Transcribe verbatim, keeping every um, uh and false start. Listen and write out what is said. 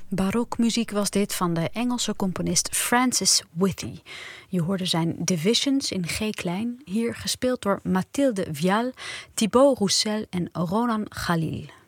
Barokmuziek was dit van de Engelse componist Francis Withy. Je hoorde zijn Divisions in G-klein, hier gespeeld door Mathilde Vial, Thibaut Roussel en Ronan Khalil.